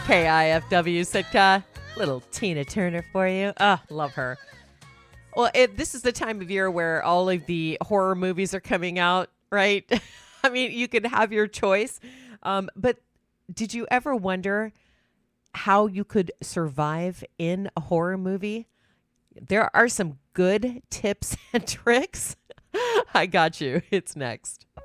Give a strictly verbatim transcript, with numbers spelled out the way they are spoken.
K I F W Sitka. Little Tina Turner for you. Ah, love her. Well, it, this is the time of year where all of the horror movies are coming out, right? I mean, you can have your choice. Um, but did you ever wonder how you could survive in a horror movie? There are some good tips and tricks. I got you. It's next.